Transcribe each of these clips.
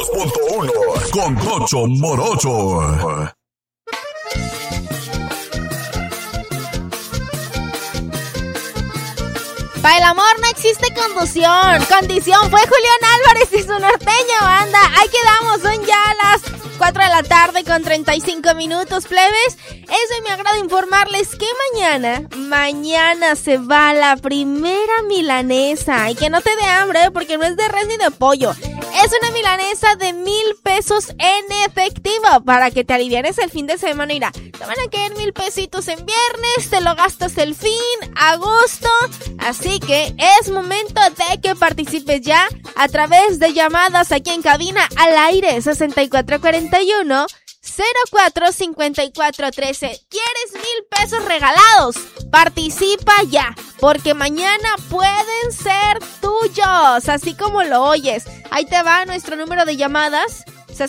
92.1 con Tocho Morocho. Para el amor no existe condición fue Julián Álvarez y su norteño banda. Ahí quedamos, son ya las 4 de la tarde con 35 minutos, plebes. Es de mi agrado informarles que mañana se va la primera milanesa. Y que no te dé hambre, porque no es de res ni de pollo. Es una milanesa de 1,000 pesos en efectivo para que te alivianes el fin de semana. Mira, te van a caer 1,000 pesitos en viernes, te lo gastas el fin, agosto. Así que es momento de que participes ya a través de llamadas aquí en cabina al aire 6441-045413. ¿Quieres 1,000 pesos regalados? Participa ya, porque mañana pueden ser tuyos, así como lo oyes. Ahí te va nuestro número de llamadas,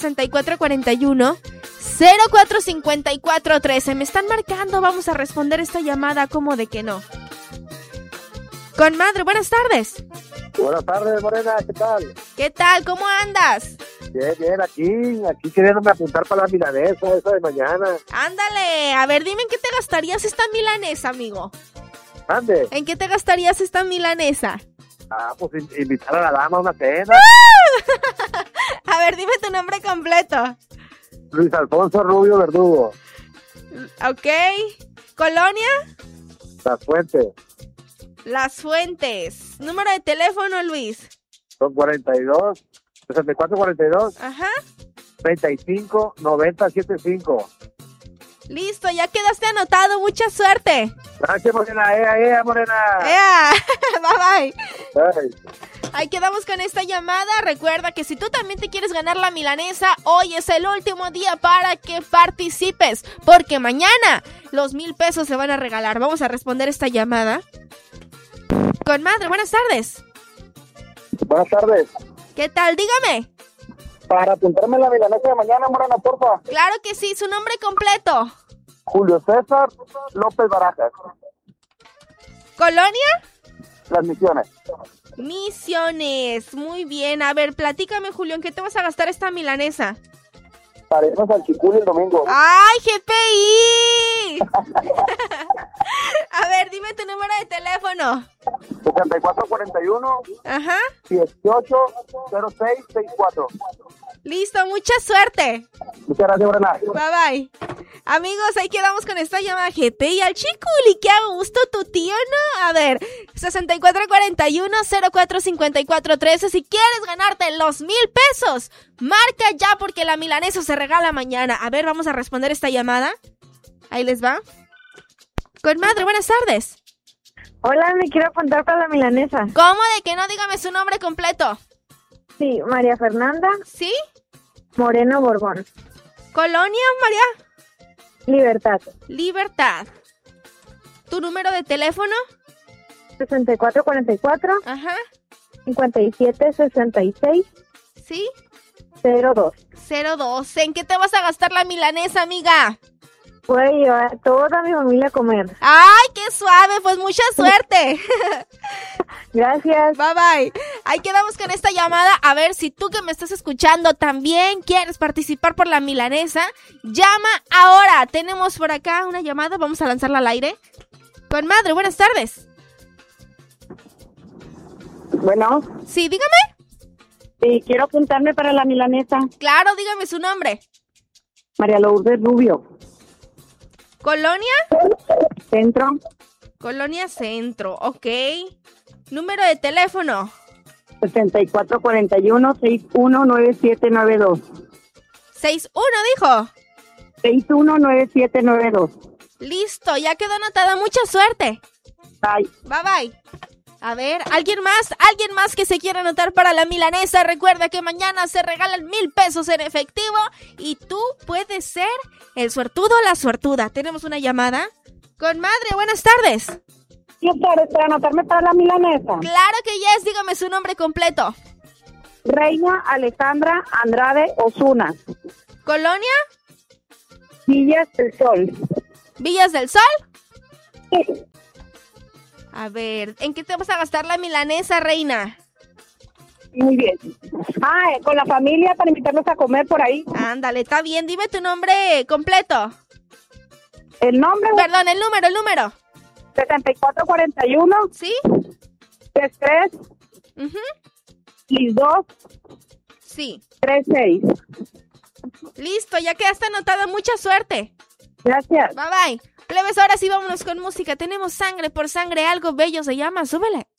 6441-045413. Me están marcando, vamos a responder esta llamada, como de que no. Con madre, buenas tardes. Buenas tardes, Morena, ¿qué tal? ¿Qué tal? ¿Cómo andas? Bien, aquí queriéndome apuntar para la milanesa, esa de mañana. Ándale, a ver, dime en qué te gastarías esta milanesa, amigo. ¿Ande? ¿En qué te gastarías esta milanesa? Pues invitar a la dama a una cena. A ver, dime tu nombre completo. Luis Alfonso Rubio Verdugo. Ok. ¿Colonia? Las Fuentes. Las Fuentes. Número de teléfono, Luis. Son 6442. Ajá. 359075. Listo, ya quedaste anotado. Mucha suerte. Gracias, Morena. Morena. Bye, bye. Bye. Ahí quedamos con esta llamada. Recuerda que si tú también te quieres ganar la milanesa, hoy es el último día para que participes, porque mañana los 1,000 pesos se van a regalar. Vamos a responder esta llamada. Con madre, buenas tardes. Buenas tardes. ¿Qué tal? Dígame. Para apuntarme la milanesa de mañana, Morena, porfa. Claro que sí, su nombre completo. Julio César López Barajas. ¿Colonia? Las Misiones. Misiones, muy bien. A ver, platícame, Julio, ¿en qué te vas a gastar esta milanesa? Para irnos al Chiculi el domingo. ¡Ay, GPI! A ver, dime tu número de teléfono. 6441. Ajá. 180664. Listo, mucha suerte. Muchas gracias, Morena. Bye, bye. Amigos, ahí quedamos con esta llamada GPI al Chiculi. Qué a gusto tu tío, ¿no? A ver, 6441-045413. Si quieres ganarte los 1,000 pesos, marca ya porque la milanesa se regala mañana. A ver, vamos a responder esta llamada. Ahí les va. Con madre, buenas tardes. Hola, me quiero apuntar para la milanesa. ¿Cómo de que no? Dígame su nombre completo. Sí, María Fernanda. ¿Sí? Moreno Borbón. ¿Colonia, María? Libertad. Libertad. ¿Tu número de teléfono? 6444. Ajá. 5766. ¿Sí? 02. 02. ¿En qué te vas a gastar la milanesa, amiga? Voy a llevar a toda mi familia a comer. ¡Ay, qué suave! Pues mucha suerte. Gracias. Bye, bye. Ahí quedamos con esta llamada. A ver, si tú que me estás escuchando también quieres participar por la milanesa, llama ahora. Tenemos por acá una llamada. Vamos a lanzarla al aire. Con madre, buenas tardes. Bueno. Sí, dígame. Sí, quiero apuntarme para la milanesa. Claro, dígame su nombre. María Lourdes Rubio. ¿Colonia? Centro. Colonia Centro, ok. Número de teléfono. 6441-619792. 61, dijo. 619792. Listo, ya quedó anotada. Mucha suerte. Bye. Bye, bye. A ver, ¿alguien más que se quiera anotar para la milanesa? Recuerda que mañana se regalan 1,000 pesos en efectivo y tú puedes ser el suertudo o la suertuda. Tenemos una llamada. Con madre, buenas tardes. Buenas tardes, para anotarme para la milanesa. Claro que yes, dígame su nombre completo. Reina Alejandra Andrade Osuna. ¿Colonia? Villas del Sol. ¿Villas del Sol? Sí. A ver, ¿en qué te vas a gastar la milanesa, reina? Muy bien. Con la familia para invitarlos a comer por ahí. Ándale, está bien. Dime tu nombre completo. El nombre. Perdón, el número. 6441. ¿Sí? 33. Uh-huh. 2. Sí. 36. Listo, ya quedaste anotada. Mucha suerte. Gracias. Bye bye. Plebes, ahora sí vámonos con música. Tenemos Sangre por Sangre, algo bello se llama. Súbele.